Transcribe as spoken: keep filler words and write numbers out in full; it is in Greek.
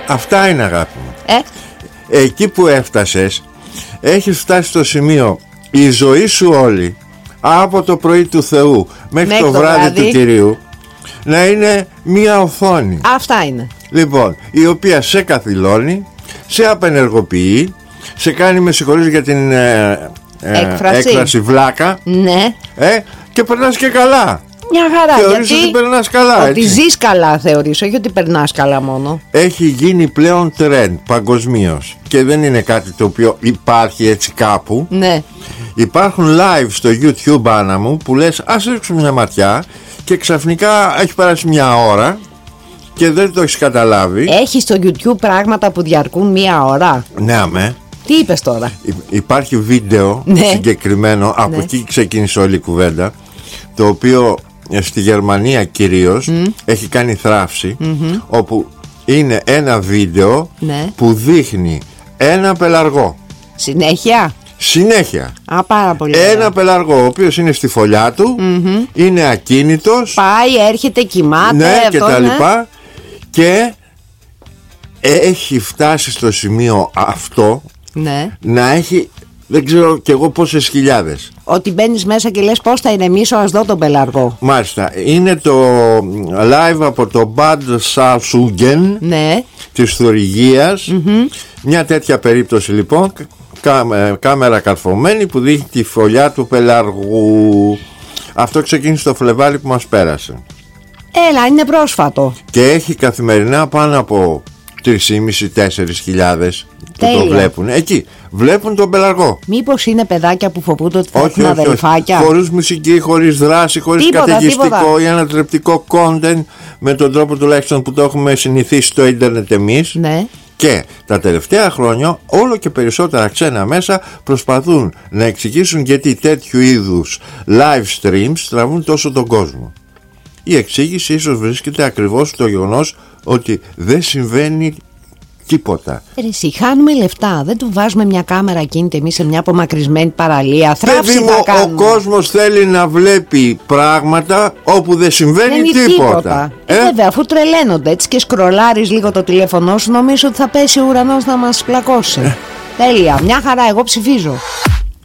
Αυτά είναι, αγάπη μου. Ε? Εκεί που έφτασες, έχεις φτάσει στο σημείο η ζωή σου όλη, από το πρωί του Θεού μέχρι, μέχρι το, το βράδυ, βράδυ του Κυρίου, να είναι μία οθόνη. Αυτά είναι. Λοιπόν, η οποία σε καθυλώνει, σε απενεργοποιεί, σε κάνει, με συγχωρείς για την ε, ε, έκφραση. έκφραση, βλάκα. Ναι. ε, Και περνάς και καλά. Μια χαρά. Θεωρείς γιατί ότι περνάς καλά, ότι έτσι. ζεις καλά θεωρείς, όχι ότι περνάς καλά μόνο. Έχει γίνει πλέον trend παγκοσμίως και δεν είναι κάτι το οποίο υπάρχει έτσι κάπου. Ναι. Υπάρχουν live στο YouTube, Άννα μου, που λες ας ρίξουμε μια ματιά και ξαφνικά έχει περάσει μια ώρα και δεν το έχεις καταλάβει. Έχει στο YouTube πράγματα που διαρκούν μία ώρα. Ναι, αμέ. Τι είπες τώρα? Υπάρχει βίντεο, ναι, συγκεκριμένο, από ναι, εκεί ξεκίνησε όλη η κουβέντα, το οποίο στη Γερμανία κυρίως mm. έχει κάνει θράψη, mm-hmm. όπου είναι ένα βίντεο, ναι, που δείχνει ένα πελαργό. Συνέχεια. Συνέχεια. Α, πάρα πολύ. Ένα ωραία. Πελαργό, ο οποίος είναι στη φωλιά του, mm-hmm. είναι ακίνητος, πάει, έρχεται, κοιμάται, ναι, αυτό, και τα ναι, λοιπά, και έχει φτάσει στο σημείο αυτό, ναι, να έχει, δεν ξέρω κι εγώ πόσες χιλιάδες. Ότι μπαίνεις μέσα και λες πώς θα ηρεμήσω, ας δω τον πελαργό. Μάλιστα. Είναι το live από το Bad Salzungen, ναι, της Θωρυγίας, mm-hmm. Μια τέτοια περίπτωση λοιπόν, κά, κάμερα καρφωμένη που δείχνει τη φωλιά του πελαργού. Αυτό ξεκίνησε το Φλεβάρι που μας πέρασε. Έλα, είναι πρόσφατο. Και έχει καθημερινά πάνω από τρεις και μισή με τέσσερις χιλιάδες που το βλέπουν. Εκεί βλέπουν τον πελαργό. Μήπως είναι παιδάκια που φοβούνται ότι θα όχι, έχουν όχι, αδελφάκια? Όχι, χωρίς μουσική, χωρίς δράση, χωρίς τίποτα, καταιγιστικό τίποτα. Ή ανατρεπτικό content, με τον τρόπο τουλάχιστον που το έχουμε συνηθίσει στο ίντερνετ εμείς. Ναι. Και τα τελευταία χρόνια όλο και περισσότερα ξένα μέσα προσπαθούν να εξηγήσουν γιατί τέτοιου είδους live streams τραβούν τόσο τον κόσμο. Η εξήγηση ίσως βρίσκεται ακριβώς στο γεγονός ότι δεν συμβαίνει τίποτα. Εσύ, χάνουμε λεφτά. Δεν του βάζουμε μια κάμερα κινητή εμείς σε μια απομακρυσμένη παραλία. Θράψη θα κάνουμε. Ο κόσμος θέλει να βλέπει πράγματα όπου δεν συμβαίνει δεν τίποτα. τίποτα. Ε, ε, βέβαια, αφού τρελαίνονται έτσι και σκρολάρεις λίγο το τηλέφωνό σου, νομίζω ότι θα πέσει ο ουρανός να μας πλακώσει. Ε. Τέλεια. Μια χαρά. Εγώ ψηφίζω.